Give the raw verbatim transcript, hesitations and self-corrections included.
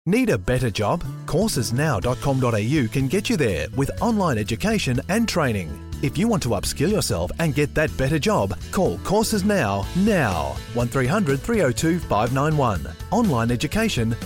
Need a better job? courses now dot com dot a u can get you there with online education and training. If you want to upskill yourself and get that better job, call Courses Now now. one three hundred three oh two five nine one. Online education